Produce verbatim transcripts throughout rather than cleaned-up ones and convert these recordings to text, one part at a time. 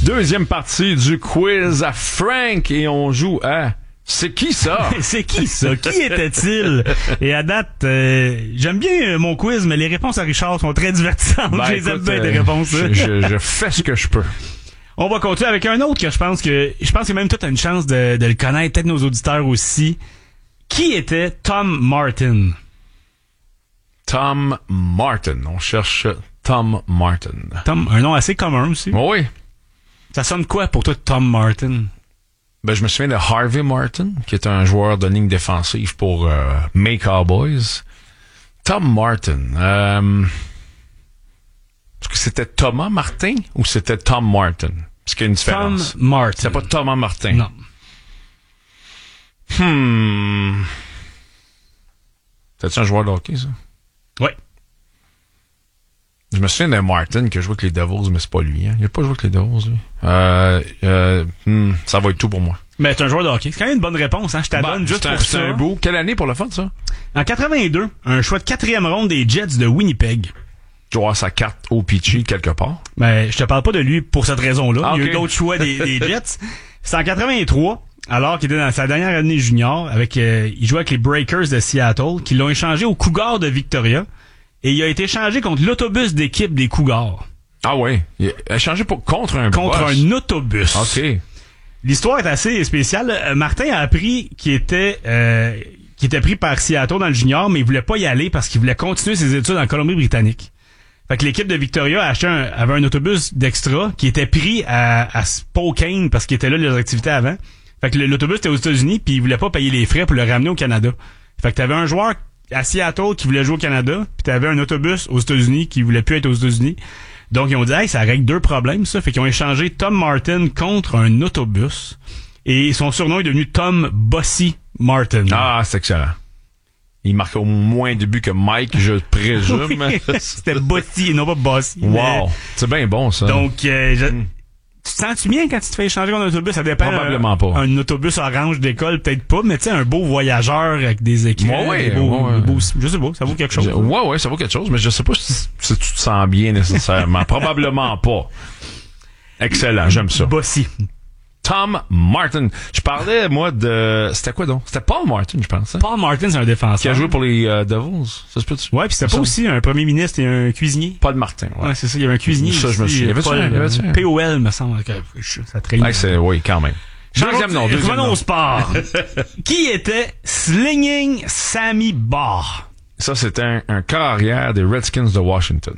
Deuxième partie du quiz à Frank et on joue à... C'est qui ça? C'est qui ça? Qui était-il? Et à date, euh, j'aime bien mon quiz, mais les réponses à Richard sont très divertissantes. Ben, je les aime écoute, bien, euh, des réponses. Je, je, je fais ce que je peux. On va continuer avec un autre que je pense que je pense que même toi t'as une chance de, de le connaître, peut-être nos auditeurs aussi. Qui était Tom Martin? Tom Martin. On cherche Tom Martin. Tom, un nom assez commun aussi. Oh oui. Ça sonne quoi pour toi, Tom Martin? Ben, je me souviens de Harvey Martin, qui est un joueur de ligne défensive pour euh, May Cowboys. Tom Martin. Euh, est-ce que c'était Thomas Martin ou c'était Tom Martin? Est-ce qu'il y a une différence? Tom Martin. C'est pas Thomas Martin. Non. Hmm. C'est-tu un joueur de hockey, ça? Oui. Je me souviens d'un Martin qui a joué avec les Devils, mais c'est pas lui. Hein? Il a pas joué avec les Devils, lui. Euh, euh, hmm, ça va être tout pour moi. Mais c'est un joueur de hockey. C'est quand même une bonne réponse, hein? Je t'abonne bah, juste un, pour c'est ça. un beau. Quelle année pour le fun, ça? En quatre-vingt-deux, un choix de quatrième ronde des Jets de Winnipeg. Tu vas avoir sa carte au pitchy quelque part. Ben, je te parle pas de lui pour cette raison-là. Ah, Il y a okay. eu d'autres choix des, des Jets. C'est en quatre-vingt-trois, alors qu'il était dans sa dernière année junior, avec, euh, il jouait avec les Breakers de Seattle, qui l'ont échangé aux Cougars de Victoria. Et il a été échangé contre l'autobus d'équipe des Cougars. Ah ouais. Il a échangé pour, contre un Contre boss. un autobus. OK. L'histoire est assez spéciale. Euh, Martin a appris qu'il était, euh, qu'il était pris par Seattle dans le junior, mais il voulait pas y aller parce qu'il voulait continuer ses études en Colombie-Britannique. Fait que l'équipe de Victoria a acheté un, avait un autobus d'extra qui était pris à, à Spokane parce qu'il était là les activités avant. Fait que l'autobus était aux États-Unis puis il voulait pas payer les frais pour le ramener au Canada. Fait que t'avais un joueur à Seattle qui voulait jouer au Canada, puis t'avais un autobus aux États-Unis qui voulait plus être aux États-Unis. Donc ils ont dit hey, ça règle deux problèmes ça, fait qu'ils ont échangé Tom Martin contre un autobus et son surnom est devenu Tom Bossy Martin. Ah, c'est excellent. Il marquait au moins de buts que Mike, je présume. Oui, c'était Bossy et non pas Bossy. Wow, mais... c'est bien bon ça. Donc euh, je... Mm. Tu te sens-tu bien quand tu te fais échanger contre un autobus? Ça dépend. Probablement un, pas. Un autobus orange d'école, peut-être pas, mais tu sais, un beau voyageur avec des écrans. Ouais, ouais, des beaux, ouais. des beaux, je sais pas, ça vaut quelque chose. Je, ouais, ouais, ça vaut quelque chose, mais je sais pas si, si tu te sens bien nécessairement. Probablement pas. Excellent, j'aime ça. Bossy. Tom Martin. Je parlais, moi, de... C'était quoi donc? C'était Paul Martin, je pense. Hein? Paul Martin, c'est un défenseur. Qui a joué pour les euh, Devils. Ça se peut-tu? Ouais, puis c'était pas aussi un premier ministre et un cuisinier. Paul Martin, ouais. Ouais, c'est ça, il y avait un cuisinier. Ça, je me aussi, souviens. Paul, Y avait-tu un- P O L, me semble. Que, ça trahit. Ouais, c'est, oui, quand même. Deuxième nom, deuxième Revenons nom. au sport. Qui était Slinging Sammy Baugh? Ça, c'était un, un carrière des Redskins de Washington.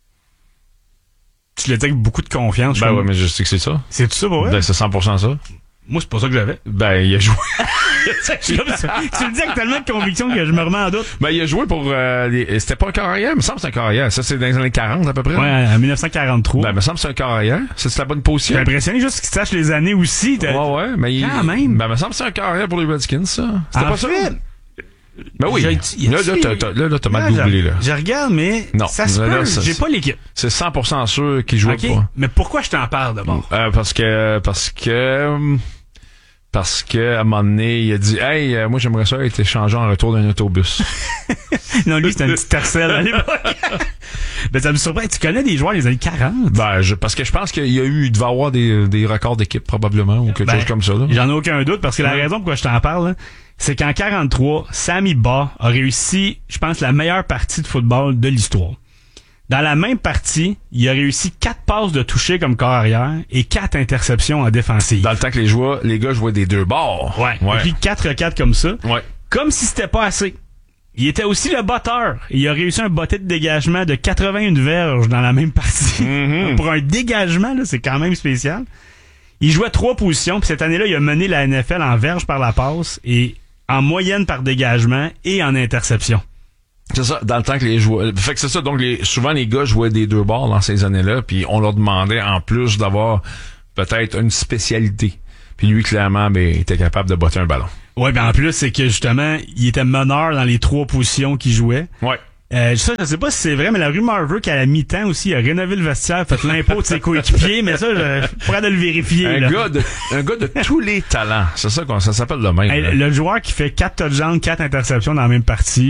Tu l'as dit avec beaucoup de confiance. Ben je ouais, crois. mais je sais que c'est ça. C'est tout ça pour vrai? Ben, c'est cent pour cent ça. Moi, c'est pas ça que j'avais. Ben, il a joué. tu le dis avec tellement de conviction que je me remets en doute. Ben, il a joué pour, euh, les... c'était pas un carrière, il me semble que c'est un carrière. Ça, c'est dans les années quarante, à peu près. Ouais, en dix-neuf cent quarante-trois. Ben, il me semble que c'est un carrière. Ça, c'est la bonne position. J'ai impressionné juste qu'il sache les années aussi. Ouais, ouais, mais il... Quand même. Ben, il me semble que c'est un carrière pour les Redskins, ça. C'était En pas fait, ça? Ben oui. J'ai- Là, là, t'as, t'as, là, là, t'as mal Là, googlé, je- là. Je regarde, mais Non. ça se Là, peut. là, ça, J'ai c'est- pas l'équipe. C'est cent pour cent sûr qu'il jouait OK? pas. Mais pourquoi je t'en parle d'abord? Euh, parce que, parce que, parce que, à un moment donné, il a dit, hey, euh, moi, j'aimerais ça être échangé en retour d'un autobus. Non, lui, c'était un petit tercel à l'époque. Ben, ça me surprend. Tu connais des joueurs des années quarante? Ben, je, parce que je pense qu'il y a eu, il devait avoir des, des records d'équipe, probablement, ou quelque Ben, chose comme ça, là. J'en ai aucun doute, parce que la Ouais. raison pourquoi je t'en parle, là, c'est qu'en quarante-trois, Sammy Baugh a réussi, je pense, la meilleure partie de football de l'histoire. Dans la même partie, il a réussi quatre passes de toucher comme corps arrière et quatre interceptions en défensive. Dans le temps que les joueurs, les gars jouaient des deux bords. Ouais. Ouais. Et puis quatre quatre comme ça. Ouais. Comme si c'était pas assez. Il était aussi le botteur. Il a réussi un botté de dégagement de quatre-vingt-un verges dans la même partie. Mhm. Pour un dégagement, là, c'est quand même spécial. Il jouait trois positions, puis cette année-là, il a mené la N F L en verges par la passe et en moyenne par dégagement et en interception. C'est ça, dans le temps que les joueurs... Fait que c'est ça, donc les, souvent les gars jouaient des deux bords dans ces années-là, puis on leur demandait en plus d'avoir peut-être une spécialité. Puis lui, clairement, ben, il était capable de botter un ballon. Ouais, ben en plus, c'est que justement, il était meneur dans les trois positions qu'il jouait. Ouais. Euh, ça, je sais pas si c'est vrai, mais la rumeur veut qu'à la mi-temps aussi, il a rénové le vestiaire, fait l'impôt de ses coéquipiers, mais ça, je pourrais de le vérifier. Un là. gars de, un gars de tous les talents. C'est ça qu'on, ça s'appelle le même. Hey, là. le joueur qui fait quatre touchdowns, quatre interceptions dans la même partie,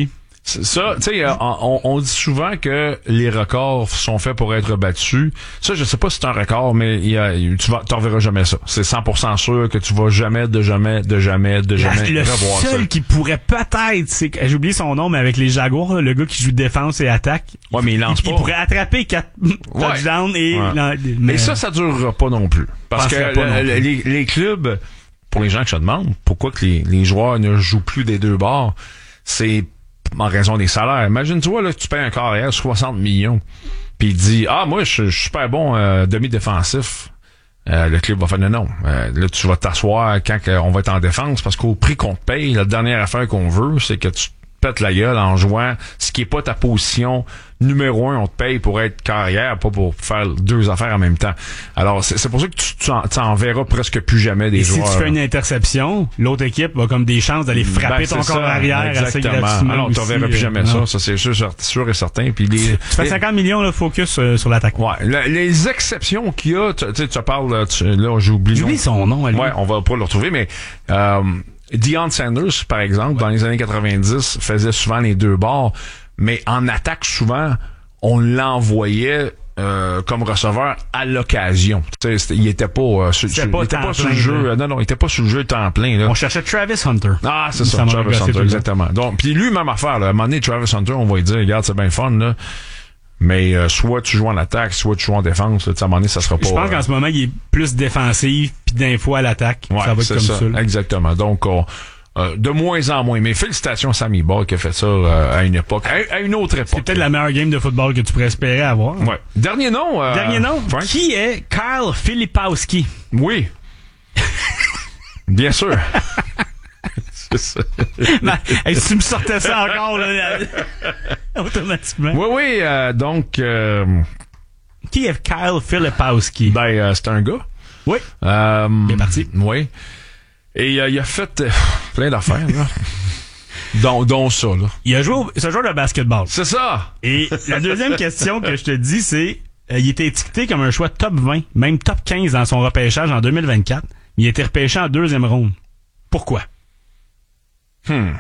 Ça, tu sais, on, on dit souvent que les records sont faits pour être battus. Ça, je sais pas si c'est un record, mais il y a, tu vas, t'en verras jamais ça. C'est cent pour cent sûr que tu vas jamais, de jamais, de jamais, de jamais La, revoir ça. Le seul ça. qui pourrait peut-être, c'est que, j'ai oublié son nom, mais avec les Jaguars, là, le gars qui joue défense et attaque. Ouais, mais il lance il, pas. Il pourrait attraper quatre touchdowns et, Ouais. non, mais Et ça, ça durera pas non plus. Parce que pas non le- plus. les, les clubs, pour les gens qui se demandent pourquoi que les, les joueurs ne jouent plus des deux bords, c'est en raison des salaires. Imagine-toi, là, tu payes un carrière soixante millions, puis il dit, ah, moi, je je suis super bon euh, demi-défensif. Euh, le club va faire non, non. Euh, là, tu vas t'asseoir quand que on va être en défense, parce qu'au prix qu'on te paye, la dernière affaire qu'on veut, c'est que tu te pètes la gueule en jouant ce qui est pas ta position numéro un. On te paye pour être carrière, pas pour faire deux affaires en même temps. Alors, c'est, c'est pour ça que tu, tu, en, tu en verras presque plus jamais des et joueurs. si tu fais une interception, l'autre équipe va comme des chances d'aller frapper Ben, ton c'est corps ça, arrière assez exactement. gratuitement. Alors, tu aussi, verras plus euh, jamais non. ça. Ça, c'est sûr, sûr, sûr et certain. Puis les, Tu fais les- cinquante millions, là, focus euh, sur l'attaque. Ouais, le- les exceptions qu'il y a, tu sais, tu parles, tu, là, j'ai oublié. J'oublie son nom, à lui. Ouais, on va pas le retrouver, mais euh, Deion Sanders, par exemple, dans les années quatre-vingt-dix, faisait souvent les deux bords, mais en attaque, souvent, on l'envoyait euh, comme receveur à l'occasion. Tu sais, il était pas, euh, sur, C'était sur- pas il était temps pas sur le plein, jeu. là. euh, non, non, il était pas sur le jeu temps plein. Là. On cherchait Travis Hunter. Ah, c'est Ça ça, m'a Travis gossé tout Hunter, le temps. exactement. Donc, puis lui, même affaire. Là, à un moment donné, Travis Hunter, on va lui dire, regarde, c'est bien fun, là. Mais euh, soit tu joues en attaque, soit tu joues en défense. Là, à un moment donné, ça sera pas. Je pense qu'en euh, ce moment, il est plus défensif, puis d'un fois à l'attaque. Ouais, ça va être c'est comme ça. ça. là. Exactement. Donc, on, euh, de moins en moins. Mais félicitations à Sammy Ball qui a fait ça euh, à une époque, à, à une autre époque. C'est peut-être la meilleure game de football que tu pourrais espérer avoir. Ouais. Dernier nom. Euh, Dernier nom. Frank? Qui est Kyle Filipowski? Oui. Bien sûr. C'est ça. Ben, hey, si tu me sortais ça encore, là, là, automatiquement. Oui, oui. Euh, donc, euh, Qui est Kyle Filipowski? ben, euh, c'est un gars. Oui. Euh, Bien parti. Oui. Et euh, il a fait euh, plein d'affaires, là. dont, dont ça, là. Il a joué au, c'est un joueur de basketball. C'est ça! Et la deuxième question que je te dis, c'est, euh, il était étiqueté comme un choix top vingt, même top quinze dans son repêchage en deux mille vingt-quatre. Il a été repêché en deuxième ronde. Pourquoi? Hmm.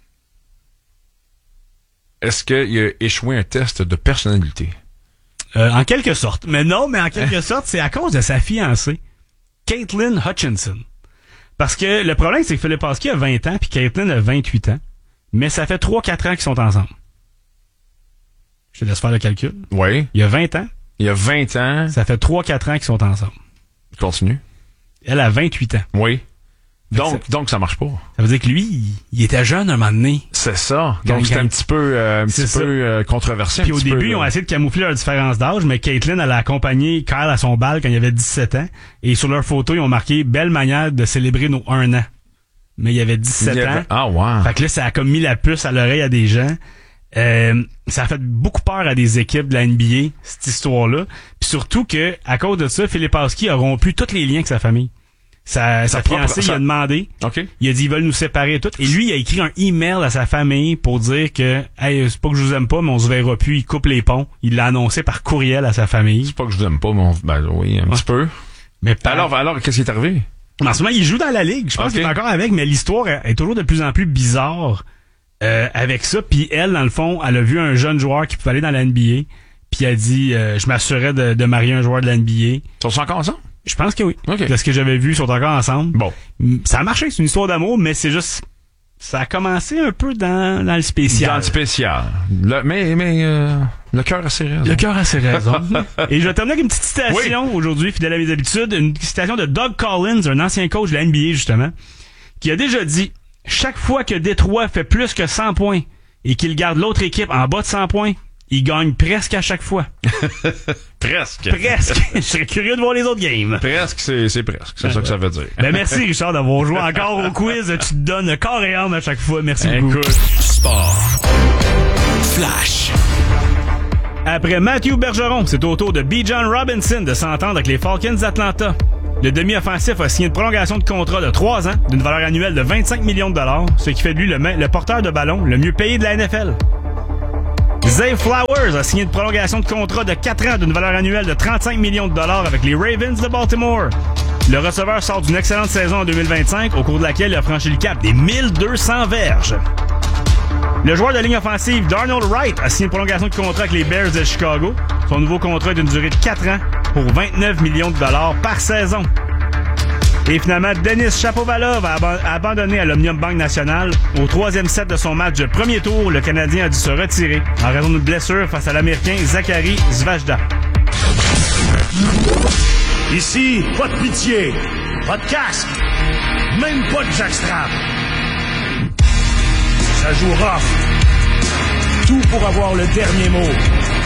Est-ce qu'il a échoué un test de personnalité? Euh, en quelque sorte. Mais non, mais en quelque sorte, c'est à cause de sa fiancée, Caitlin Hutchinson. Parce que le problème, c'est que Filipowski a vingt ans, puis Caitlin a vingt-huit ans. Mais ça fait trois quatre ans qu'ils sont ensemble. Je te laisse faire le calcul. Oui. Il y a vingt ans, Il y a vingt ans. ça fait trois quatre ans qu'ils sont ensemble. Continue. Elle a vingt-huit ans. Oui. Donc, ça- donc ça marche pas. Ça veut dire que lui, il, il était jeune un moment donné. C'est ça. Quand Donc il c'est gagne. un petit peu, euh, un C'est petit ça. peu euh, controversé. un Puis au petit début, peu, ils ont là. essayé de camoufler leur différence d'âge, mais Caitlin, elle a accompagné Kyle à son bal quand il avait dix-sept ans. Et sur leur photo, ils ont marqué « Belle manière de célébrer nos un an ». Mais il avait dix-sept Il y avait- ans. Ah, wow. Fait que là, ça a comme mis la puce à l'oreille à des gens. Euh, ça a fait beaucoup peur à des équipes de la N B A, cette histoire-là. Puis surtout que, à cause de ça, Filipowski a rompu tous les liens avec sa famille. Sa, sa Sa propre- fiancée, il sa- a demandé. OK. Il a dit, ils veulent nous séparer et tout. Et lui, il a écrit un email à sa famille pour dire que, hey, c'est pas que je vous aime pas, mais on se verra plus. Il coupe les ponts. Il l'a annoncé par courriel à sa famille. C'est pas que je vous aime pas, mais on- ben oui, un Ouais. petit peu. Mais par- Alors, alors, qu'est-ce qui est arrivé? en ce moment, il joue dans la ligue. Je pense Ok. qu'il est encore avec, mais l'histoire est est toujours de plus en plus bizarre euh, avec ça. Puis elle, dans le fond, elle a vu un jeune joueur qui pouvait aller dans la N B A. Puis elle a dit, euh, je m'assurais de, de marier un joueur de la N B A. Ils sont encore ensemble? Je pense que oui. Ok. De ce que j'avais vu, ils sont encore ensemble. Bon. Ça a marché, c'est une histoire d'amour, mais c'est juste... Ça a commencé un peu dans, dans le spécial. Dans le spécial. Le- mais mais euh, le cœur a ses raisons. Le cœur a ses raisons. Et je vais terminer avec une petite citation aujourd'hui, fidèle à mes habitudes. Une citation de Doug Collins, un ancien coach de la N B A, justement, qui a déjà dit « Chaque fois que Détroit fait plus que cent points et qu'il garde l'autre équipe en bas de cent points, il gagne presque à chaque fois. Presque. » Presque. Je serais curieux de voir les autres games. Presque, c'est, c'est presque. C'est ça que ça veut dire. Ben merci, Richard, d'avoir joué encore au quiz. Tu te donnes corps et âme à chaque fois. Merci beaucoup. Écoute. Sport. Flash. Après Matthew Bergeron, c'est au tour de B. John Robinson de s'entendre avec les Falcons d'Atlanta. Le demi-offensif a signé une prolongation de contrat de trois ans d'une valeur annuelle de vingt-cinq millions de dollars, ce qui fait de lui le, me- le porteur de ballon le mieux payé de la N F L. Zay Flowers a signé une prolongation de contrat de quatre ans d'une valeur annuelle de trente-cinq millions de dollars avec les Ravens de Baltimore. Le receveur sort d'une excellente saison en deux mille vingt-cinq, au cours de laquelle il a franchi le cap des mille deux cents verges. Le joueur de ligne offensive Darnell Wright a signé une prolongation de contrat avec les Bears de Chicago. Son nouveau contrat est d'une durée de quatre ans pour vingt-neuf millions de dollars par saison. Et finalement, Denis Shapovalov a, ab- a abandonné à l'Omnium Bank National. Au troisième set de son match de premier tour, le Canadien a dû se retirer en raison d'une blessure face à l'Américain Zachary Zvajda. Ici, pas de pitié, pas de casque, même pas de jackstrap. Ça joue rough. Tout pour avoir le dernier mot.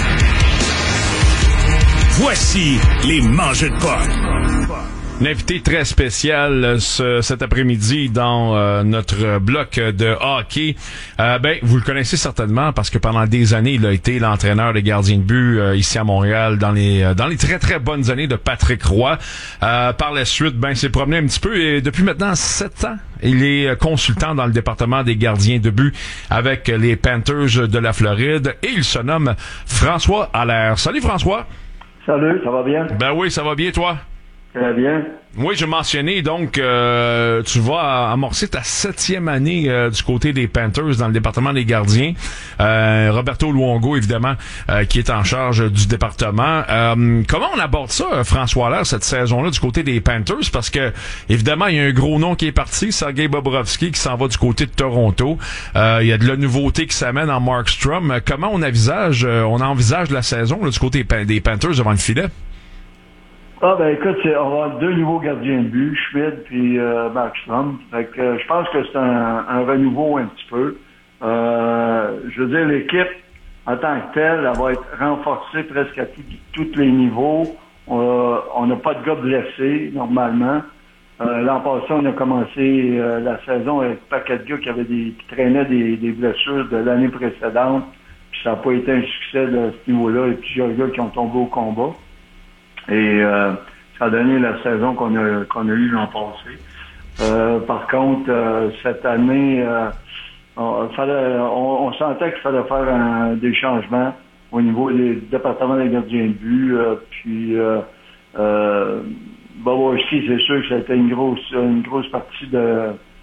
Voici les mangeux de porc. Un invité très spécial ce, cet après-midi dans euh, notre bloc de hockey. Euh, ben, vous le connaissez certainement parce que pendant des années, il a été l'entraîneur des gardiens de but euh, ici à Montréal dans les euh, dans les très très bonnes années de Patrick Roy. Euh, par la suite, ben, s'est promené un petit peu et depuis maintenant sept ans, il est consultant dans le département des gardiens de but avec les Panthers de la Floride et il se nomme François Allaire. Salut François. Salut, ça va bien? Ben oui, ça va bien toi? Très bien. Oui, je mentionnais donc euh, tu vas amorcer ta septième année euh, du côté des Panthers dans le département des gardiens. Euh, Roberto Luongo, évidemment, euh, qui est en charge du département. Euh, comment on aborde ça, François Allaire, cette saison-là du côté des Panthers? Parce que, évidemment, il y a un gros nom qui est parti, Sergei Bobrovsky, qui s'en va du côté de Toronto. Euh, il y a de la nouveauté qui s'amène en Markstrom. Comment on envisage, euh, on envisage la saison là, du côté des Panthers devant le filet? Ah ben écoute, c'est, on va avoir deux nouveaux gardiens de but, Schmidt puis euh, Markstrom. Fait que euh, je pense que c'est un, un renouveau un petit peu. Euh, je veux dire, l'équipe, en tant que telle, elle va être renforcée presque à tous les niveaux. Euh, on n'a pas de gars blessés, normalement. Euh, l'an passé, on a commencé euh, la saison avec un paquet de gars qui, avaient des, qui traînaient des, des blessures de l'année précédente. Puis ça n'a pas été un succès de ce niveau-là. Il y a plusieurs gars qui ont tombé au combat. Et euh, ça a donné la saison qu'on a qu'on a eue l'an passé. Euh, par contre, euh, cette année, euh, on, fallait, on, on sentait qu'il fallait faire un, des changements au niveau des départements des gardiens de but. Euh, puis, euh, euh, Bobrovsky, c'est sûr que c'était une grosse une grosse partie de,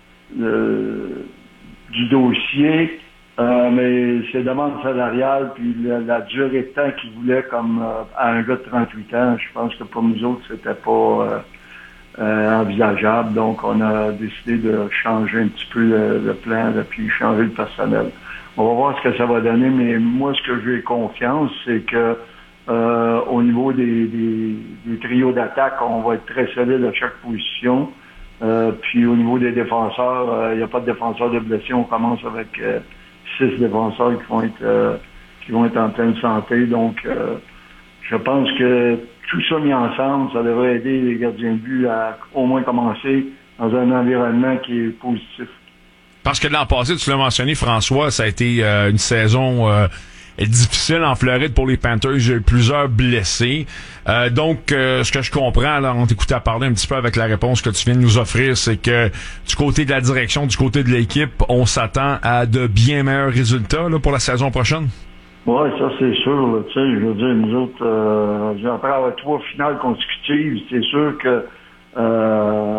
de du dossier. Euh, mais ses demandes salariales, puis la, la durée de temps qu'il voulait comme euh, à un gars de trente-huit ans, je pense que pour nous autres, c'était pas euh, euh, envisageable. Donc, on a décidé de changer un petit peu le, le plan, de, puis changer le personnel. On va voir ce que ça va donner, mais moi, ce que j'ai confiance, c'est que euh, au niveau des, des, des trios d'attaque, on va être très solide à chaque position. Euh, puis au niveau des défenseurs, il euh, n'y a pas de défenseurs de blessés. On commence avec euh, six défenseurs qui vont être euh, qui vont être en pleine santé. Donc, euh, je pense que tout ça mis ensemble, ça devrait aider les gardiens de but à au moins commencer dans un environnement qui est positif. Parce que l'an passé, tu l'as mentionné, François, ça a été euh, une saison euh, difficile en Floride pour les Panthers. J'ai eu plusieurs blessés. Euh, donc, euh, ce que je comprends, là, on t'écoutait parler un petit peu avec la réponse que tu viens de nous offrir, c'est que du côté de la direction, du côté de l'équipe, on s'attend à de bien meilleurs résultats là, pour la saison prochaine? Oui, ça c'est sûr. Tu sais, je veux dire, nous autres, euh, après avoir trois finales consécutives, c'est sûr que euh,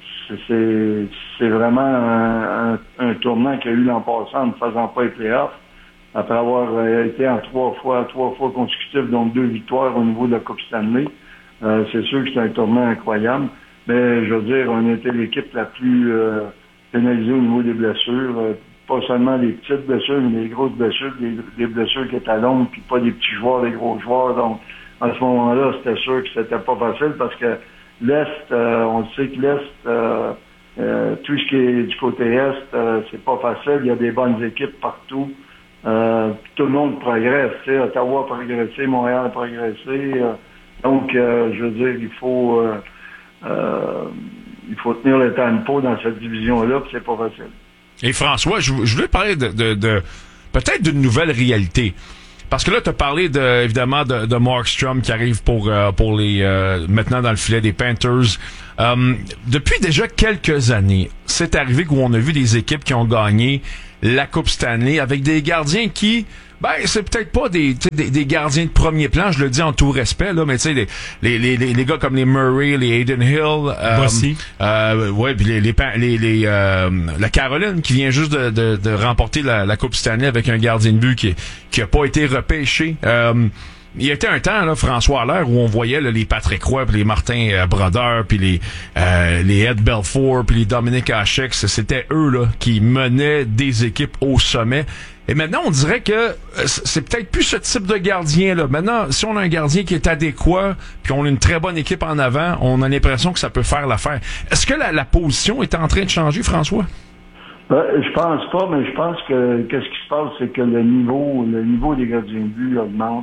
c'est, c'est vraiment un, un, un tournant qu'il y a eu l'an passé en ne faisant pas les playoffs. Après avoir euh, été en trois fois, trois fois consécutifs, donc deux victoires au niveau de la Coupe Stanley. Euh, c'est sûr que c'est un tournant incroyable. Mais je veux dire, on a été l'équipe la plus euh, pénalisée au niveau des blessures. Euh, pas seulement des petites blessures, mais des grosses blessures, des, des blessures qui étaient longues, puis pas des petits joueurs, des gros joueurs. Donc, à ce moment-là, c'était sûr que c'était pas facile parce que l'Est, euh, on sait que l'Est, euh, euh, tout ce qui est du côté Est, euh, c'est pas facile. Il y a des bonnes équipes partout. Euh, tout le monde progresse. Tu sais, Ottawa a progressé, Montréal a progressé. Euh, donc, euh, je veux dire, il faut euh, euh, il faut tenir le tempo dans cette division-là, puis c'est pas facile. Et François, je, je voulais parler de, de, de peut-être d'une nouvelle réalité. Parce que là, tu as parlé de, évidemment de, de Markstrom qui arrive pour euh, pour les euh, maintenant dans le filet des Panthers. Euh, depuis déjà quelques années, c'est arrivé où on a vu des équipes qui ont gagné la Coupe Stanley avec des gardiens qui Ben, c'est peut-être pas des, des, des gardiens de premier plan, je le dis en tout respect, là, mais tu sais, les, les, les, les gars comme les Murray, les Hayden Hill, euh, Bossy. euh, ouais, puis les, les, les, les euh, la Caroline qui vient juste de, de, de remporter la, la Coupe Stanley avec un gardien de but qui, qui a pas été repêché. Euh, il y a été un temps, là, François Allaire, où on voyait là, les Patrick Roy, puis les Martin euh, Brodeur, puis les euh, les Ed Belfour, puis les Dominique Hasek, c'était eux là qui menaient des équipes au sommet. Et maintenant, on dirait que euh, c'est peut-être plus ce type de gardien là. Maintenant, si on a un gardien qui est adéquat, puis on a une très bonne équipe en avant, on a l'impression que ça peut faire l'affaire. Est-ce que la, la position est en train de changer, François? Ben, je pense pas, mais je pense que qu'est-ce qui se passe, c'est que le niveau, le niveau des gardiens de but augmente.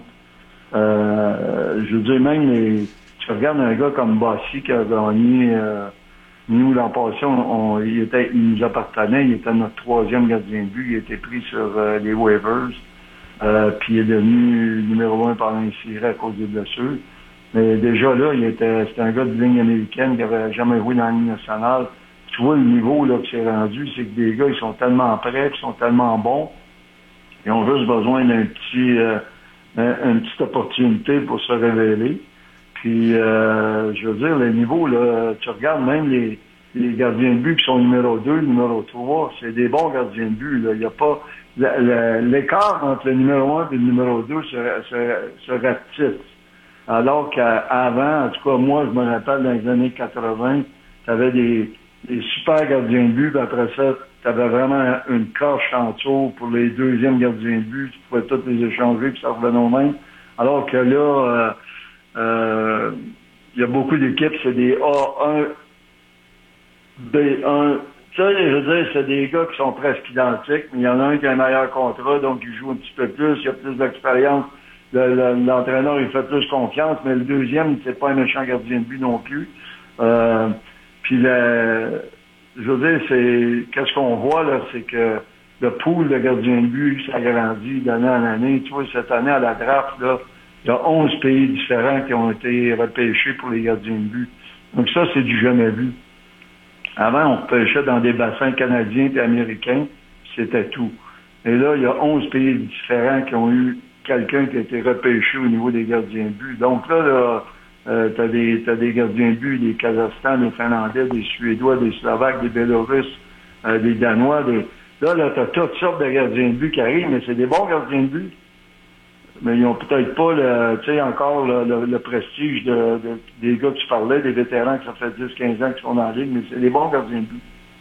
Euh, je veux dire, même les, tu regardes un gars comme Bossy qui a gagné, euh, nous, l'an passé, on, on, il, était, il nous appartenait, il était notre troisième gardien de but, il a été pris sur euh, les waivers, euh, puis il est devenu numéro un pendant une série à cause des blessures. Mais déjà là, il était, c'était un gars de ligne américaine qui avait jamais joué dans la ligne nationale. Tu vois le niveau là que c'est rendu, c'est que des gars, ils sont tellement prêts, ils sont tellement bons, ils ont juste besoin d'un petit... Euh, une petite opportunité pour se révéler. Puis, euh, je veux dire, le niveau, là, tu regardes même les, les gardiens de but qui sont numéro deux, numéro trois, c'est des bons gardiens de but. Là. Il n'y a pas... L'écart entre le numéro un et le numéro deux se, se, se rapetisse. Alors qu'avant, en tout cas, moi, je me rappelle dans les années quatre-vingt, tu avais des, des super gardiens de but, puis après ça, tu avais vraiment une coche en dessous pour les deuxièmes gardiens de but. Tu pouvais tous les échanger, puis ça revenait au même. Alors que là, euh, euh, il y a beaucoup d'équipes, c'est des A un, B un. Tu sais, je veux dire, c'est des gars qui sont presque identiques, mais il y en a un qui a un meilleur contrat, donc il joue un petit peu plus, il a plus d'expérience. Le, le, l'entraîneur, il fait plus confiance, mais le deuxième, c'est pas un méchant gardien de but non plus. Euh, puis le... Je veux dire, c'est qu'est-ce qu'on voit là, c'est que le pool de gardiens de but s'agrandit d'année en année. Tu vois, cette année à la draft, là, il y a onze pays différents qui ont été repêchés pour les gardiens de but. Donc ça, c'est du jamais vu. Avant, on repêchait dans des bassins canadiens et américains, c'était tout. Et là, il y a onze pays différents qui ont eu quelqu'un qui a été repêché au niveau des gardiens de but. Donc là, là Euh, t'as des, t'as des gardiens de but, des Kazakhstans, des Finlandais, des Suédois, des Slovaques, des Bélarusses, euh, des Danois, des, là, là, t'as toutes sortes de gardiens de but qui arrivent, mais c'est des bons gardiens de but. Mais ils ont peut-être pas le, tu sais, encore le, le, le prestige de, de, des gars que tu parlais, des vétérans que ça fait dix, quinze ans qu'ils sont dans la ligue, mais c'est des bons gardiens de but.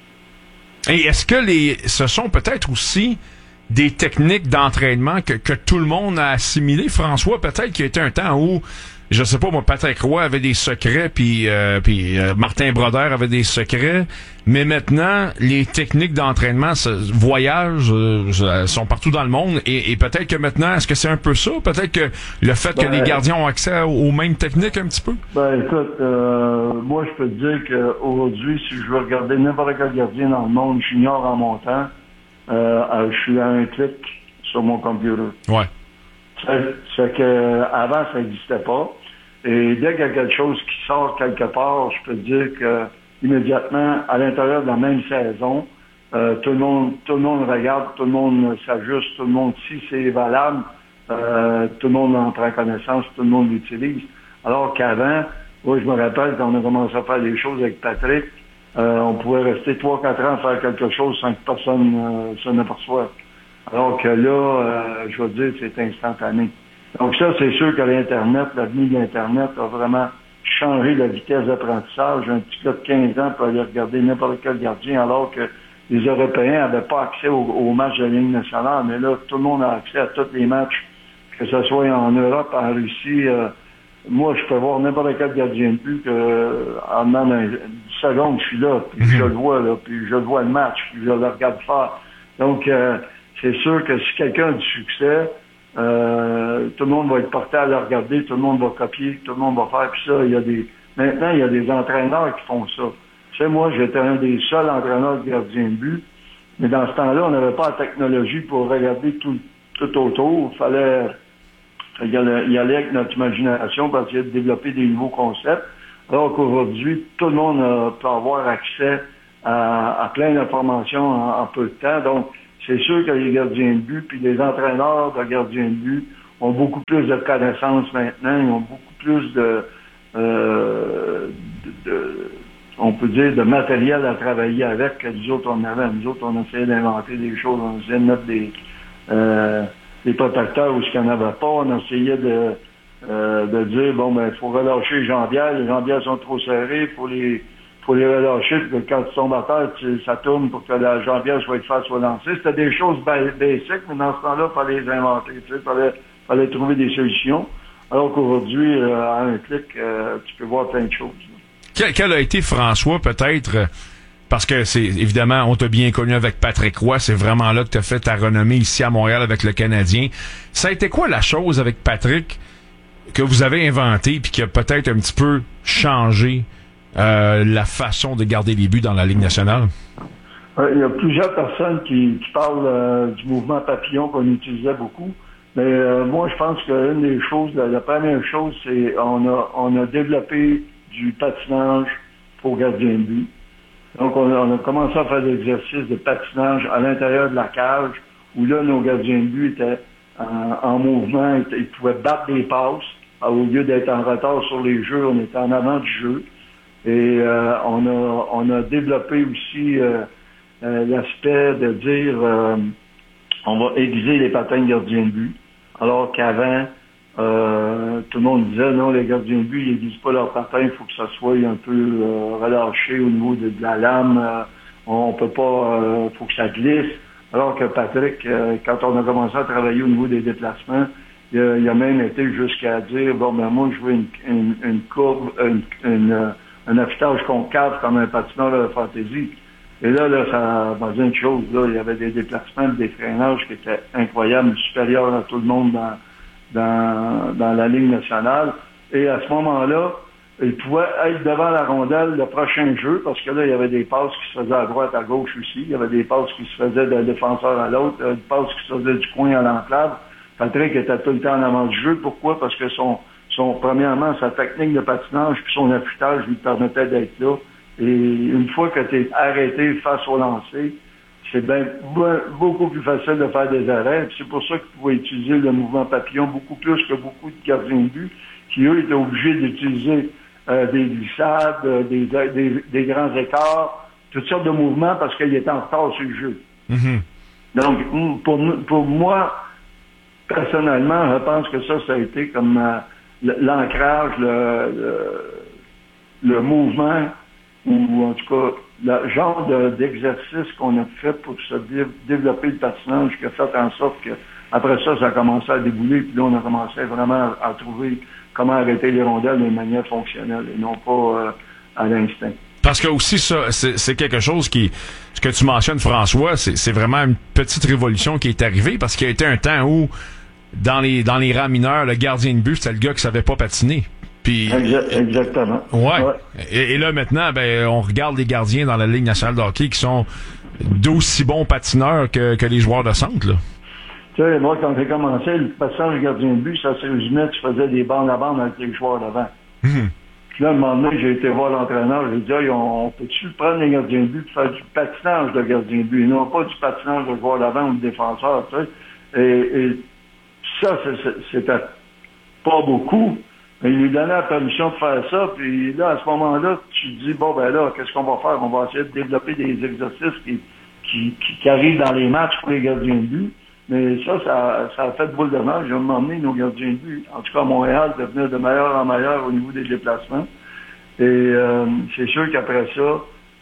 Et est-ce que les, ce sont peut-être aussi des techniques d'entraînement que, que tout le monde a assimilées, François? Peut-être qu'il y a été un temps où, je sais pas, moi, Patrick Roy avait des secrets, puis euh, puis euh, Martin Brodeur avait des secrets, mais maintenant, les techniques d'entraînement ce, voyagent, euh, sont partout dans le monde, et, et peut-être que maintenant, est-ce que c'est un peu ça? Peut-être que le fait ben, que les gardiens ont accès aux mêmes techniques un petit peu? Ben écoute, euh, moi, je peux te dire qu'aujourd'hui, si je veux regarder n'importe quel gardien dans le monde, junior en montant, euh, je suis à un clic sur mon computer. Ouais. C'est, c'est que avant ça n'existait pas. Et dès qu'il y a quelque chose qui sort quelque part, je peux te dire que immédiatement, à l'intérieur de la même saison, euh, tout le monde, tout le monde regarde, tout le monde s'ajuste, tout le monde, si c'est valable, euh, tout le monde en prend connaissance, tout le monde l'utilise. Alors qu'avant, moi je me rappelle quand on a commencé à faire les choses avec Patrick, euh, on pouvait rester trois, quatre ans à faire quelque chose sans que personne euh, s'en aperçoive. Alors que là, euh, je veux dire, c'est instantané. Donc ça, c'est sûr que l'Internet, l'avenir de l'Internet a vraiment changé la vitesse d'apprentissage. Un petit gars de quinze ans peut aller regarder n'importe quel gardien, alors que les Européens n'avaient pas accès aux, aux matchs de la Ligue nationale. Mais là, tout le monde a accès à tous les matchs, que ce soit en Europe, en Russie. Euh, moi, je peux voir n'importe quel gardien de but que, en demandant dix secondes, je suis là, puis je le vois, là, puis je le vois le match, puis je le regarde faire. Donc, euh, c'est sûr que si quelqu'un a du succès, euh, tout le monde va être porté à le regarder, tout le monde va copier, tout le monde va faire. Puis ça, il y a des. Maintenant, il y a des entraîneurs qui font ça. Tu sais, moi, j'étais un des seuls entraîneurs de gardiens de but, mais dans ce temps-là, on n'avait pas la technologie pour regarder tout, tout autour. Il fallait y aller, y aller avec notre imagination pour essayer de développer des nouveaux concepts. Alors qu'aujourd'hui, tout le monde a, peut avoir accès à, à plein d'informations en, en peu de temps. Donc, c'est sûr que les gardiens de but puis les entraîneurs de gardiens de but ont beaucoup plus de connaissances maintenant, ils ont beaucoup plus de, euh, de, de on peut dire, de matériel à travailler avec que nous autres on avait. Nous autres, on essayait d'inventer des choses, on essayait de mettre des, euh, des protecteurs où il n'y en avait pas, on essayait de, euh, de dire, bon, ben, il faut relâcher les jambières, les jambières sont trop serrées, il faut les, faut les relâcher, puis que quand tu tombes à terre, tu, ça tourne pour que la jambière soit face soit lancée. C'était des choses basiques, mais dans ce temps-là, il fallait les inventer, tu sais, il fallait, fallait trouver des solutions. Alors qu'aujourd'hui, euh, à un clic, euh, tu peux voir plein de choses. Quel, quel a été François, peut-être, euh, parce que c'est évidemment, on t'a bien connu avec Patrick Roy, c'est vraiment là que tu as fait ta renommée ici à Montréal avec le Canadien. Ça a été quoi la chose avec Patrick que vous avez inventé puis qui a peut-être un petit peu changé euh, la façon de garder les buts dans la Ligue nationale? Euh, il y a plusieurs personnes qui, qui parlent euh, du mouvement papillon qu'on utilisait beaucoup. Mais euh, moi, je pense qu'une des choses, la, la première chose, c'est on a on a développé du patinage pour gardien de but. Donc, on a, on a commencé à faire des exercices de patinage à l'intérieur de la cage, où là, nos gardiens de but étaient en, en mouvement, ils, ils pouvaient battre des passes. Alors, au lieu d'être en retard sur les jeux, on était en avant du jeu. Et euh, on a on a développé aussi euh, euh, l'aspect de dire euh, on va aiguiser les patins de gardiens de but. Alors qu'avant, Euh, tout le monde disait non, les gardiens de but, ils n'aiguisent pas leur patin, il faut que ça soit un peu euh, relâché au niveau de, de la lame, euh, on peut pas, euh, faut que ça glisse. Alors que Patrick, euh, quand on a commencé à travailler au niveau des déplacements, il a, il a même été jusqu'à dire bon ben moi je veux une, une, une courbe, une, une, euh, un affûtage concave comme un patineur de fantaisie. Et là, là, ça a besoin de choses. Là, il y avait des déplacements, des freinages qui étaient incroyables, supérieurs à tout le monde dans Dans, dans la Ligue nationale. Et à ce moment-là, il pouvait être devant la rondelle le prochain jeu, parce que là, il y avait des passes qui se faisaient à droite, à gauche aussi. Il y avait des passes qui se faisaient d'un défenseur à l'autre, des passes qui se faisaient du coin à l'enclave. Patrick était tout le temps en avant du jeu. Pourquoi? Parce que son, son premièrement, sa technique de patinage puis son affûtage lui permettait d'être là. Et une fois que tu es arrêté face au lancer, c'est bien beaucoup plus facile de faire des arrêts. C'est pour ça qu'ils pouvaient utiliser le mouvement papillon beaucoup plus que beaucoup de gardiens de but qui, eux, étaient obligés d'utiliser euh, des glissades, euh, des, des, des grands écarts, toutes sortes de mouvements parce qu'ils étaient en retard sur le jeu. Mm-hmm. Donc, pour, pour moi, personnellement, je pense que ça, ça a été comme euh, l'ancrage, le, le, le mouvement, ou en tout cas, le genre de, d'exercice qu'on a fait pour se dé- développer le patinage qui a fait en sorte que après ça, ça a commencé à débouler, puis là, on a commencé vraiment à, à trouver comment arrêter les rondelles d'une manière fonctionnelle et non pas euh, à l'instinct. Parce que aussi, ça, c'est, c'est quelque chose qui, ce que tu mentionnes, François, c'est, c'est vraiment une petite révolution qui est arrivée, parce qu'il y a été un temps où, dans les, dans les rangs mineurs, le gardien de but, c'était le gars qui savait pas patiner. Puis, exactement. Ouais. ouais. Et, et là, maintenant, ben, on regarde les gardiens dans la Ligue nationale de hockey qui sont d'aussi bons patineurs que, que les joueurs de centre, là. Tu sais, moi, quand j'ai commencé, le passage gardien de but, ça se résumait, tu faisais des bandes à bande avec les joueurs d'avant. Mm-hmm. Puis là, un moment donné, j'ai été voir l'entraîneur, j'ai dit, hey, on, on peut-tu prendre les gardiens de but et faire du patinage de gardien de but, et non pas du patinage de joueur d'avant ou de défenseur, tu sais. Et, et ça, c'est, c'était pas beaucoup. Mais il lui donnait la permission de faire ça, puis là, à ce moment-là, tu te dis, bon, ben là, qu'est-ce qu'on va faire? On va essayer de développer des exercices qui, qui, qui, qui arrivent dans les matchs pour les gardiens de but. Mais ça, ça, ça a fait boule de neige. J'ai emmené nos gardiens de but, en tout cas à Montréal, devenir de meilleur en meilleur au niveau des déplacements. Et euh, c'est sûr qu'après ça,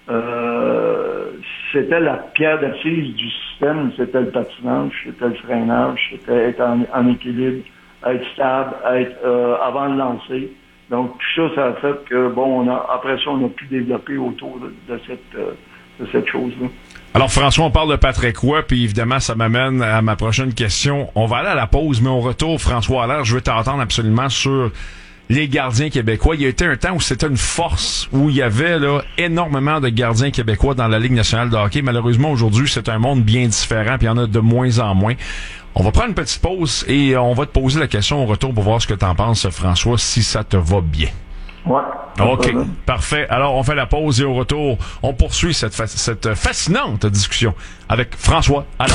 euh, c'était la pierre d'assise du système, c'était le patinage, c'était le freinage, c'était être en, en équilibre, être stable, être euh, avant de lancer. Donc tout ça, ça a fait que bon, on a après ça, on a pu développer autour de, de cette euh, de cette chose-là. Alors François, on parle de Patrick Roy, puis évidemment, ça m'amène à ma prochaine question. On va aller à la pause, mais au retour, François Allaire, je veux t'entendre absolument sur les gardiens québécois. Il y a été un temps où c'était une force, où il y avait là énormément de gardiens québécois dans la Ligue nationale de hockey. Malheureusement, aujourd'hui, c'est un monde bien différent, puis il y en a de moins en moins. On va prendre une petite pause et on va te poser la question au retour pour voir ce que t'en penses, François, si ça te va bien. Ouais. OK, parfait. Alors, on fait la pause et au retour, on poursuit cette, fa- cette fascinante discussion avec François Allard.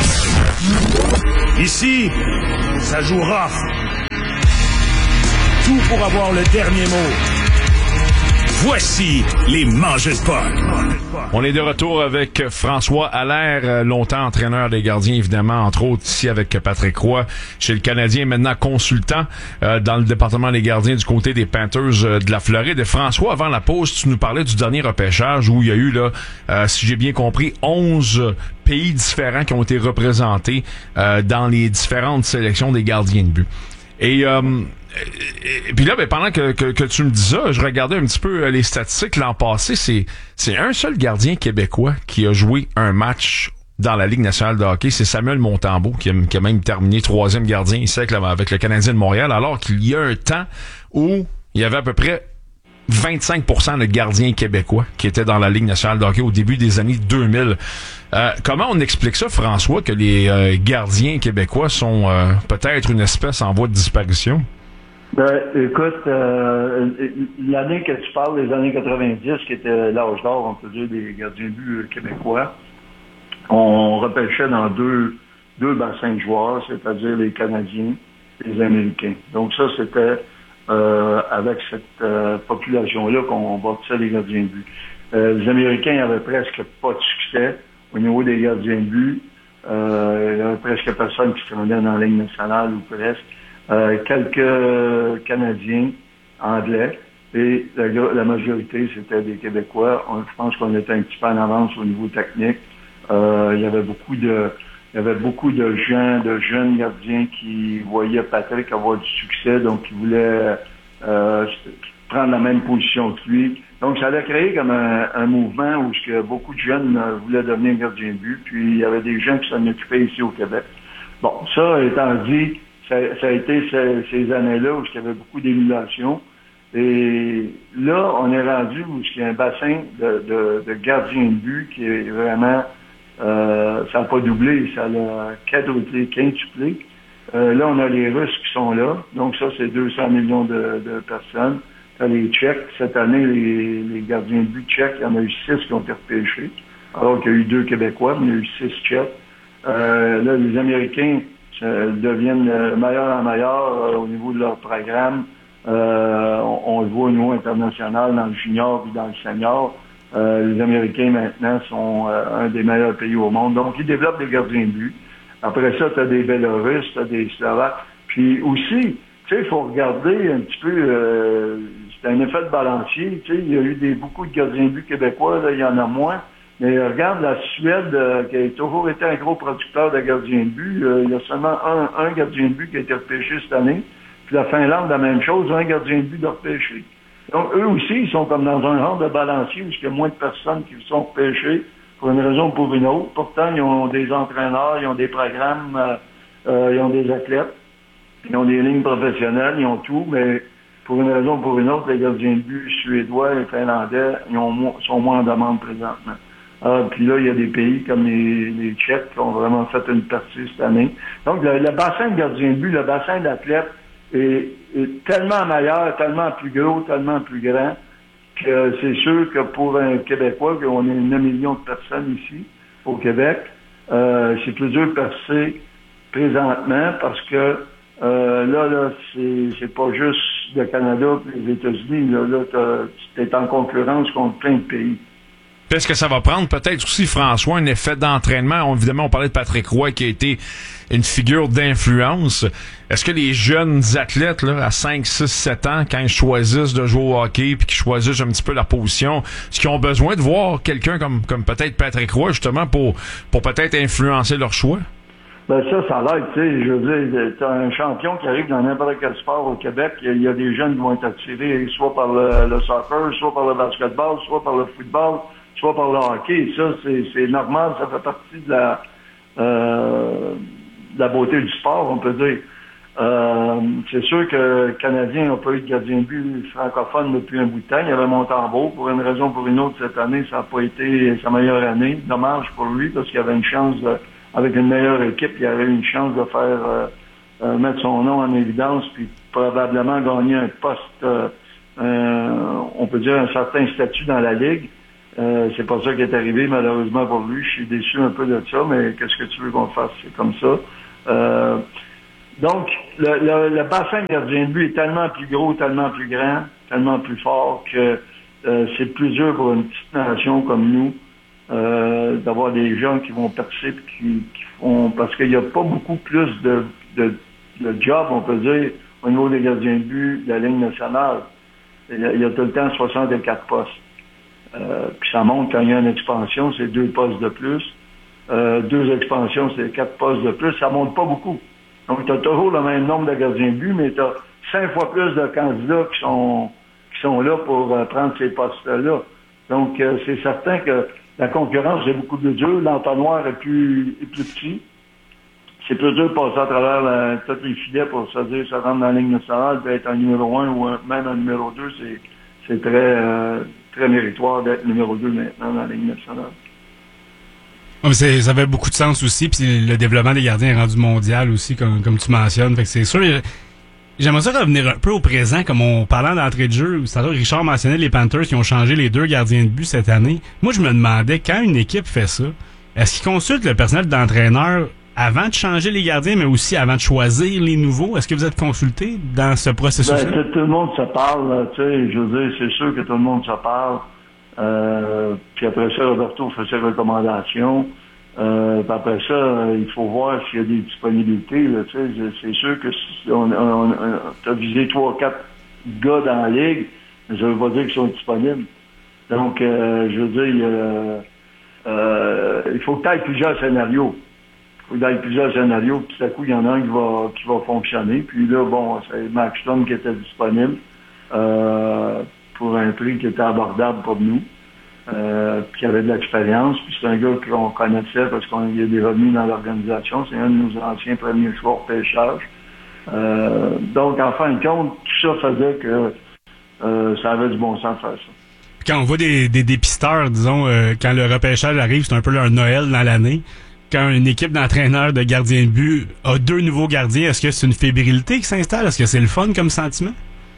Ici, ça joue rough. Tout pour avoir le dernier mot. Voici les Mangeurs de Puck. On est de retour avec François Allaire, longtemps entraîneur des gardiens, évidemment, entre autres ici avec Patrick Roy, chez le Canadien, maintenant consultant euh, dans le département des gardiens du côté des Panthers euh, de la Floride. Et François, avant la pause, tu nous parlais du dernier repêchage où il y a eu, là, euh, si j'ai bien compris, onze pays différents qui ont été représentés euh, dans les différentes sélections des gardiens de but. Et... Euh, Et, et puis là, ben, pendant que, que, que tu me dis ça, je regardais un petit peu les statistiques l'an passé. C'est, c'est un seul gardien québécois qui a joué un match dans la Ligue nationale de hockey. C'est Samuel Montembeault qui a, qui a même terminé troisième gardien ici avec, avec le Canadien de Montréal, alors qu'il y a un temps où il y avait à peu près vingt-cinq pour cent de gardiens québécois qui étaient dans la Ligue nationale de hockey au début des années deux mille. Euh, comment on explique ça, François, que les euh, gardiens québécois sont euh, peut-être une espèce en voie de disparition? Ben, écoute, euh, l'année que tu parles, les années quatre-vingt-dix, qui était l'âge d'or, on peut dire, des gardiens de but québécois, on repêchait dans deux, deux bassins de joueurs, c'est-à-dire les Canadiens et les Américains. Donc ça, c'était euh, avec cette euh, population-là qu'on bâtissait les gardiens de but. Euh, les Américains n'avaient presque pas de succès au niveau des gardiens de but. Euh, il y avait presque personne qui se rendait dans la Ligue nationale ou presque. Euh, quelques Canadiens anglais et la, la majorité c'était des Québécois. On, je pense qu'on était un petit peu en avance au niveau technique. Euh, il y avait beaucoup de il y avait beaucoup de gens, de jeunes gardiens qui voyaient Patrick avoir du succès, donc qui voulaient euh, prendre la même position que lui. Donc ça a créé comme un, un mouvement où que beaucoup de jeunes euh, voulaient devenir gardiens de but, puis il y avait des gens qui s'en occupaient ici au Québec. Bon, ça étant dit, Ça, ça a été ces, ces années-là où il y avait beaucoup d'émulation. Et là, on est rendu où il y a un bassin de, de, de gardiens de but qui est vraiment... Euh, ça n'a pas doublé, ça a quadruplé, quintuplé. Euh, là, on a les Russes qui sont là. Donc ça, c'est deux cents millions de, de personnes. T'as les Tchèques. Cette année, les, les gardiens de but tchèques, il y en a eu six qui ont été repêchés. Alors qu'il y a eu deux Québécois, mais il y a eu six Tchèques. Euh, là, les Américains... Euh, deviennent euh, meilleurs en meilleurs euh, au niveau de leur programme. Euh, on, on le voit au niveau international dans le junior et dans le senior. Euh, les Américains maintenant sont euh, un des meilleurs pays au monde. Donc, ils développent des gardiens de but. Après ça, tu as des Bélarusses, tu as des Slovaques. Puis aussi, tu sais, il faut regarder un petit peu, euh, c'est un effet de balancier. Tu sais, il y a eu des, beaucoup de gardiens de but québécois, là, il y en a moins. Mais regarde, la Suède, euh, qui a toujours été un gros producteur de gardiens de but, euh, il y a seulement un, un gardien de but qui a été repêché cette année. Puis la Finlande, la même chose, un gardien de but de repêché. Donc, eux aussi, ils sont comme dans un genre de balancier où il y a moins de personnes qui sont repêchées pour une raison ou pour une autre. Pourtant, ils ont des entraîneurs, ils ont des programmes, euh, euh, ils ont des athlètes, ils ont des lignes professionnelles, ils ont tout, mais pour une raison ou pour une autre, les gardiens de but suédois et finlandais, ils ont, sont moins en demande présentement. Ah, puis là, il y a des pays comme les, les Tchèques qui ont vraiment fait une partie cette année. Donc, le, le bassin de gardiens de but, le bassin d'athlètes est, est tellement meilleur, tellement plus gros, tellement plus grand, que c'est sûr que pour un Québécois, qu'on est neuf millions de personnes ici, au Québec, euh, c'est plus dur de percer présentement parce que euh, là, là, c'est, c'est pas juste le Canada et les États-Unis. Là, là tu es en concurrence contre plein de pays. Est-ce que ça va prendre peut-être aussi, François, un effet d'entraînement? On, évidemment, on parlait de Patrick Roy qui a été une figure d'influence. Est-ce que les jeunes athlètes là, à cinq, six, sept ans, quand ils choisissent de jouer au hockey puis qu'ils choisissent un petit peu leur position, est-ce qu'ils ont besoin de voir quelqu'un comme, comme peut-être Patrick Roy, justement, pour, pour peut-être influencer leur choix? Ben ça, ça l'aide, tu sais, je veux dire, t'as un champion qui arrive dans n'importe quel sport au Québec, il y a des jeunes qui vont être attirés soit par le, le soccer, soit par le basketball, soit par le football, soit par le hockey. Ça, c'est, c'est normal, ça fait partie de la, euh, de la beauté du sport, on peut dire. Euh, c'est sûr que les Canadiens n'ont pas eu de gardien de but francophone depuis un bout de temps. Il y avait Montembeault. Pour une raison ou pour une autre, cette année, ça n'a pas été sa meilleure année. Dommage pour lui, parce qu'il avait une chance de, avec une meilleure équipe, il avait une chance de faire euh, euh, mettre son nom en évidence, puis probablement gagner un poste euh, euh, on peut dire un certain statut dans la Ligue. Euh, c'est pas ça qui est arrivé, malheureusement pour lui. Je suis déçu un peu de ça, mais qu'est-ce que tu veux qu'on fasse? C'est comme ça. Euh, donc, le, le, le bassin de gardien de but est tellement plus gros, tellement plus grand, tellement plus fort que euh, c'est plus dur pour une petite nation comme nous euh, d'avoir des gens qui vont percer et qui, qui font... Parce qu'il n'y a pas beaucoup plus de, de, de job, on peut dire, au niveau des gardiens de but de la Ligue nationale. Il y a, il y a tout le temps soixante-quatre postes. Euh, puis ça monte quand il y a une expansion, c'est deux postes de plus. Euh, deux expansions, c'est quatre postes de plus. Ça monte pas beaucoup. Donc, tu as toujours le même nombre de gardiens de but, mais tu as cinq fois plus de candidats qui sont qui sont là pour euh, prendre ces postes-là. Donc, euh, c'est certain que la concurrence est beaucoup plus dure. L'entonnoir est plus, est plus petit. C'est plus dur de passer à travers la, tous les filets pour se dire se rendre dans la Ligue nationale, puis être un numéro un ou un, même un numéro deux, c'est, c'est très, euh, très méritoire d'être numéro deux maintenant dans la Ligue nationale. Oh, mais c'est, ça avait beaucoup de sens aussi, puis le développement des gardiens est rendu mondial aussi, comme, comme tu mentionnes. Fait que c'est sûr. J'aimerais ça revenir un peu au présent, comme on parlait d'entrée de jeu. C'est-à-dire, Richard mentionnait les Panthers qui ont changé les deux gardiens de but cette année. Moi, je me demandais, quand une équipe fait ça, est-ce qu'ils consultent le personnel d'entraîneur avant de changer les gardiens, mais aussi avant de choisir les nouveaux? Est-ce que vous êtes consulté dans ce processus-là? Ben, tout le monde se parle, tu sais, je veux dire, c'est sûr que tout le monde se parle. Euh, puis après ça, Roberto fait ses recommandations. Euh, puis après ça, euh, il faut voir s'il y a des disponibilités. Là, tu sais, c'est sûr que si on, on, on t'as visé trois, quatre gars dans la ligue, mais ça veut pas dire qu'ils sont disponibles. Donc, euh, je veux dire, il, euh, euh, il faut que tu aies plusieurs scénarios. Il faut que tu aies plusieurs scénarios, puis tout à coup, il y en a un qui va qui va fonctionner. Puis là, bon, c'est Max Strom qui était disponible euh, pour un prix qui était abordable pour nous. Euh, puis qui avait de l'expérience, puis c'est un gars qu'on connaissait parce qu'il est des revenus dans l'organisation, c'est un de nos anciens premiers choix au pêchage. Euh, donc, en fin de compte, tout ça faisait que euh, ça avait du bon sens de faire ça. Quand on voit des, des dépisteurs, disons, euh, quand le repêchage arrive, c'est un peu leur Noël dans l'année. Quand une équipe d'entraîneurs de gardiens de but a deux nouveaux gardiens, est-ce que c'est une fébrilité qui s'installe? Est-ce que c'est le fun comme sentiment?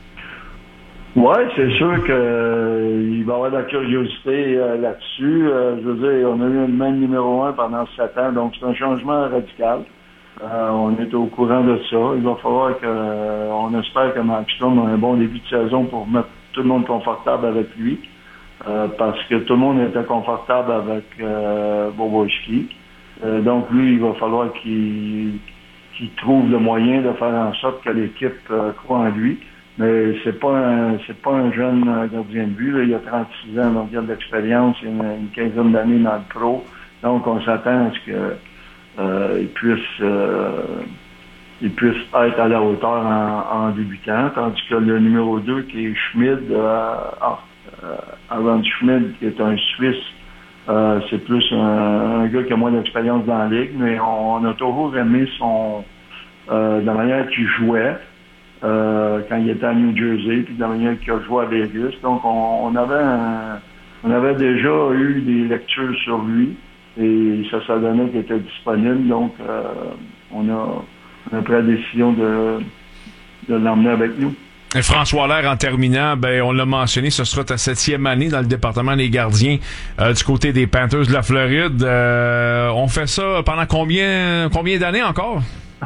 Oui, c'est sûr qu'il euh, va y avoir de la curiosité euh, là-dessus. Euh, je veux dire, on a eu le même numéro un pendant sept ans, donc c'est un changement radical. Euh, on est au courant de ça. Il va falloir que, euh, on espère que Max Strom a un bon début de saison pour mettre tout le monde confortable avec lui, euh, parce que tout le monde était confortable avec euh, Bobrovsky. Euh, donc lui, il va falloir qu'il, qu'il trouve le moyen de faire en sorte que l'équipe euh, croit en lui. Mais c'est pas un, c'est pas un jeune gardien de but, là. Il a trente-six ans, donc il a de l'expérience, il a une, une quinzaine d'années dans le pro. Donc on s'attend à ce que euh, il puisse euh, il puisse être à la hauteur en, en débutant, tandis que le numéro deux qui est Schmid, euh, euh, Aaron Schmid, qui est un Suisse, euh, c'est plus un, un gars qui a moins d'expérience dans la ligue, mais on, on a toujours aimé son euh, de la manière qu'il jouait. Euh, quand il était à New Jersey, puis de la manière qu'il a joué à Vegas. Donc, on, on avait un, on avait déjà eu des lectures sur lui, et ça, ça donnait qu'il était disponible. Donc, euh, on, a, on a pris la décision de, de l'emmener avec nous. Et François Allaire, en terminant, ben on l'a mentionné, ce sera ta septième année dans le département des gardiens euh, du côté des Panthers de la Floride. Euh, on fait ça pendant combien, combien d'années encore?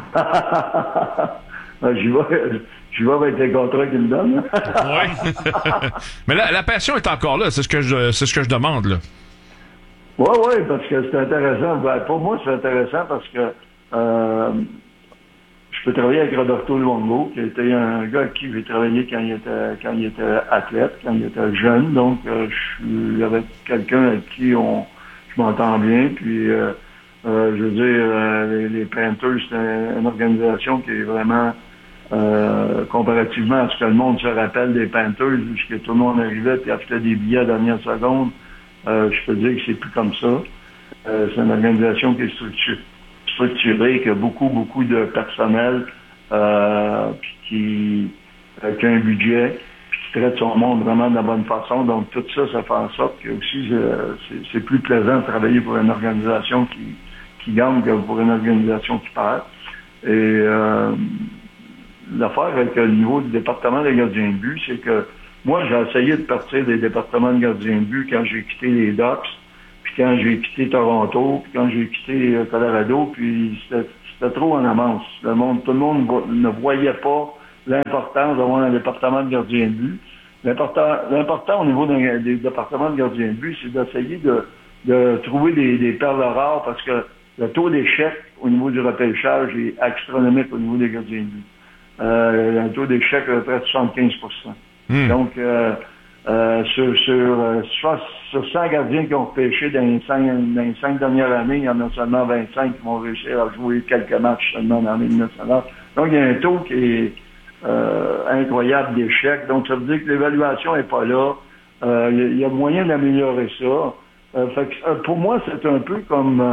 Je vais, je vais avec les contrats qu'ils me donnent. Oui. Mais la, la passion est encore là, c'est ce que je, c'est ce que je demande, là. Oui, oui, parce que c'est intéressant. Ben, pour moi, c'est intéressant parce que euh, je peux travailler avec Roberto Luongo, qui était un gars avec qui j'ai travaillé quand il était, quand il était athlète, quand il était jeune. Donc, euh, je suis avec quelqu'un avec qui on, je m'entends bien. Puis, euh, euh, je veux dire, euh, les, les Panthers, c'est un, une organisation qui est vraiment Euh, comparativement à ce que le monde se rappelle des Panthers, puisque tout le monde arrivait et achetait des billets à la dernière seconde, euh, je peux dire que c'est plus comme ça. Euh, c'est une organisation qui est structurée, structurée qui a beaucoup, beaucoup de personnel, euh, puis qui, euh, qui a un budget, puis qui traite son monde vraiment de la bonne façon. Donc tout ça, ça fait en sorte que aussi euh, c'est, c'est plus plaisant de travailler pour une organisation qui, qui gagne que pour une organisation qui perd. Et euh, l'affaire avec le niveau du département des gardiens de but, c'est que Moi, j'ai essayé de partir des départements de gardien de but quand j'ai quitté les Ducks, puis quand j'ai quitté Toronto, puis quand j'ai quitté euh, Colorado, puis c'était, c'était trop en avance. Le monde, tout le monde vo- ne voyait pas l'importance d'avoir un département de gardien de but. L'important, l'important au niveau d'un, des départements de gardien de but, c'est d'essayer de, de trouver des, des perles rares parce que le taux d'échec au niveau du repêchage est astronomique au niveau des gardiens de but. Euh, un taux d'échec de près de soixante-quinze pour cent. Mm. Donc, euh, euh, sur, sur, euh, sur cent gardiens qui ont repêché dans les, cinq, dans les cinq dernières années, il y en a seulement vingt-cinq qui vont réussir à jouer quelques matchs seulement dans la Ligue nationale. Donc, il y a un taux qui est euh, incroyable d'échec. Donc, ça veut dire que l'évaluation n'est pas là. Euh, il, y a, il y a moyen d'améliorer ça. Euh, fait que, euh, pour moi, c'est un peu comme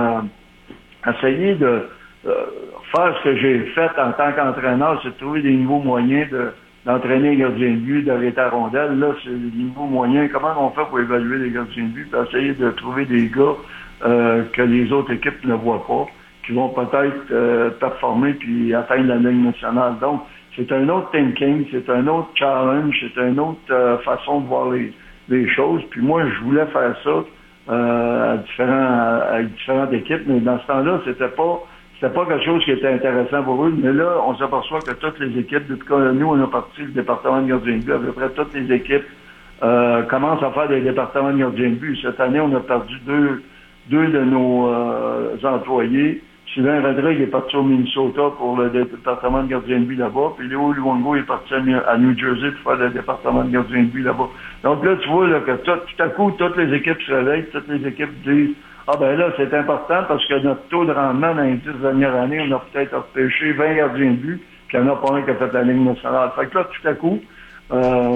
euh, essayer de euh, faire ce que j'ai fait en tant qu'entraîneur, c'est de trouver des nouveaux moyens de d'entraîner les gardiens de but, d'arrêter la rondelle. Là, c'est des nouveaux moyens. Comment on fait pour évaluer les gardiens de but, puis essayer de trouver des gars euh, que les autres équipes ne voient pas, qui vont peut-être euh, performer puis atteindre la Ligue nationale. Donc, c'est un autre thinking, c'est un autre challenge, c'est une autre euh, façon de voir les, les choses. Puis moi, je voulais faire ça euh, à différents, à différentes équipes, mais dans ce temps-là, c'était pas C'était pas quelque chose qui était intéressant pour eux, mais là, on s'aperçoit que toutes les équipes, depuis que nous, on a parti du département de gardien de but, à peu près toutes les équipes euh, commencent à faire des départements de gardien de but. Cette année, on a perdu deux, deux de nos euh, employés. Sylvain Rodrigue est parti au Minnesota pour le département de gardien de but là-bas, puis Léo Luongo est parti à New Jersey pour faire le département de gardien de but là-bas. Donc là, tu vois là, que tout, tout à coup, toutes les équipes se réveillent, toutes les équipes disent ah ben là, c'est important parce que notre taux de rendement dans les dix dernières années, on a peut-être repêché vingt gardiens de but, puis il n'y en a pas un qui a fait la Ligue nationale. Fait que là, tout à coup, euh,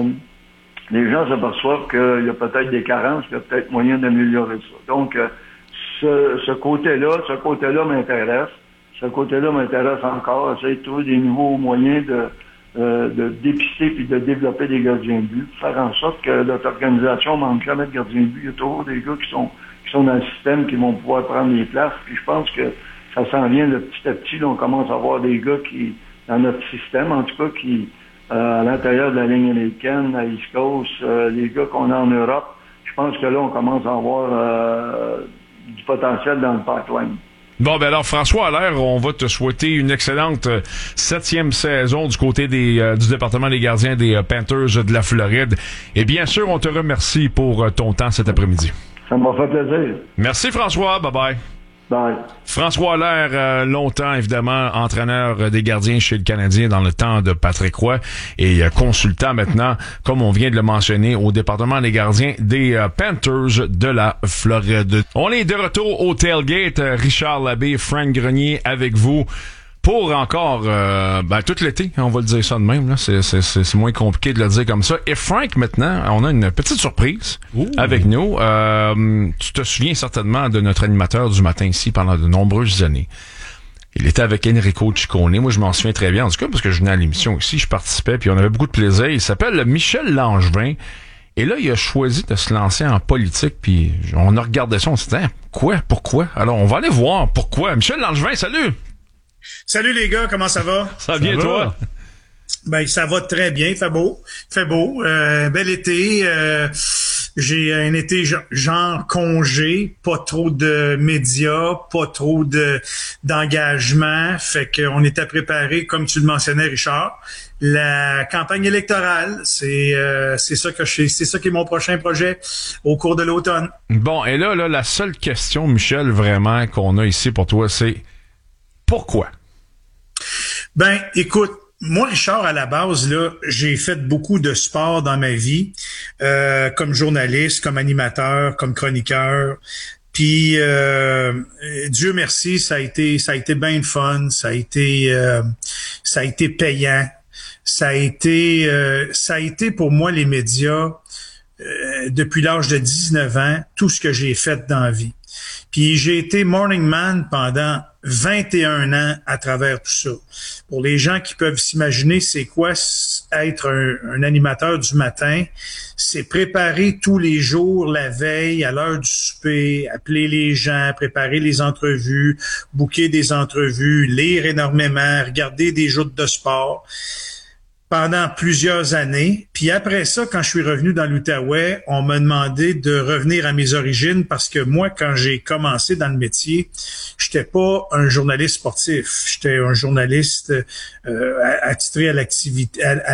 les gens s'aperçoivent qu'il y a peut-être des carences, qu'il y a peut-être moyen d'améliorer ça. Donc, euh, ce, ce côté-là, ce côté-là m'intéresse. Ce côté-là m'intéresse encore. Essayer de trouver des nouveaux moyens de, euh, de dépister puis de développer des gardiens de but, faire en sorte que notre organisation ne manque jamais de gardiens de but. Il y a toujours des gars qui sont qui sont dans le système, qui vont pouvoir prendre les places. Puis je pense que ça s'en vient de petit à petit. Là, on commence à avoir des gars qui, dans notre système, en tout cas, qui, euh, à l'intérieur de la ligne américaine, à East Coast, euh, les gars qu'on a en Europe, je pense que là, on commence à avoir euh, du potentiel dans le pipeline. Bon, ben alors, François Allaire, on va te souhaiter une excellente euh, septième saison du côté des euh, du département des gardiens des euh, Panthers de la Floride. Et bien sûr, on te remercie pour euh, ton temps cet après-midi. Ça m'a fait plaisir. Merci François, bye bye. Bye. François Allaire, euh, longtemps évidemment entraîneur des gardiens chez le Canadien dans le temps de Patrick Roy et euh, consultant maintenant, comme on vient de le mentionner, au département des gardiens des euh, Panthers de la Floride. On est de retour au tailgate, euh, Richard Labbé, Frank Grenier avec vous. Pour encore euh, ben, tout l'été, on va le dire ça de même, là. C'est, c'est, c'est, c'est moins compliqué de le dire comme ça. Et Frank, maintenant, on a une petite surprise Ouh. avec nous. Euh, tu te souviens certainement de notre animateur du matin ici pendant de nombreuses années. Il était avec Enrico Ciccone. Moi, je m'en souviens très bien, en tout cas, parce que je venais à l'émission ici, je participais, puis on avait beaucoup de plaisir. Il s'appelle Michel Langevin. Et là, il a choisi de se lancer en politique, puis on a regardé ça, on s'est dit, hein, quoi, pourquoi? Alors, on va aller voir pourquoi. Michel Langevin, salut! Salut les gars, comment ça va? Ça va bien, toi? Ben, ça va très bien, il fait beau, il fait beau, euh, bel été, euh, j'ai un été genre congé, pas trop de médias, pas trop de d'engagement, fait qu'on était préparé, comme tu le mentionnais Richard, la campagne électorale, c'est euh, c'est ça que je c'est ça qui est mon prochain projet au cours de l'automne. Bon, et là, là, la seule question, Michel, vraiment, qu'on a ici pour toi, c'est pourquoi? Ben, écoute, moi, Richard, à la base, là, j'ai fait beaucoup de sport dans ma vie, euh, comme journaliste, comme animateur, comme chroniqueur. Puis, euh, Dieu merci, ça a été, ça a été bien de fun, ça a été, euh, ça a été payant, ça a été, euh, ça a été pour moi les médias euh, depuis l'âge de dix-neuf ans, tout ce que j'ai fait dans la vie. Puis j'ai été morning man pendant vingt et un ans à travers tout ça. Pour les gens qui peuvent s'imaginer c'est quoi être un, un animateur du matin, c'est préparer tous les jours la veille à l'heure du souper, appeler les gens, préparer les entrevues, booker des entrevues, lire énormément, regarder des joutes de sport. pendant plusieurs années. Puis après ça, quand je suis revenu dans l'Outaouais, on m'a demandé de revenir à mes origines parce que moi, quand j'ai commencé dans le métier, j'étais pas un journaliste sportif. J'étais un journaliste euh, attitré à l'activité, à, à